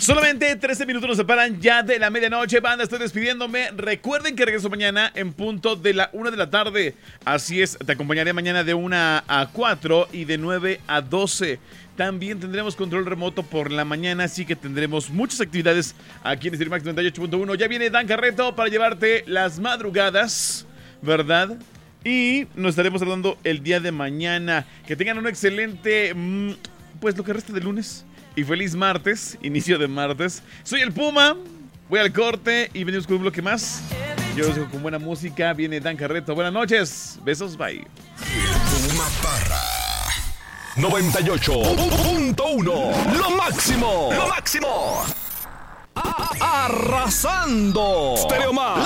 Solamente 13 minutos nos separan ya de la medianoche, banda. Estoy despidiéndome. Recuerden que regreso mañana en punto de la 1 de la tarde. Así es, te acompañaré mañana de 1 a 4 y de 9 a 12. También tendremos control remoto por la mañana, así que tendremos muchas actividades aquí en Sirimax 98.1. Ya viene Dan Carreto para llevarte las madrugadas, ¿verdad? Y nos estaremos hablando el día de mañana. Que tengan un excelente, pues lo que resta de lunes. Y feliz martes, inicio de martes. Soy el Puma, voy al corte y venimos con un bloque más. Yo los dejo con buena música, viene Dan Carreto. Buenas noches, besos, bye. Puma Parra 98.1. Lo máximo. Lo máximo. Arrasando. Stereo Más.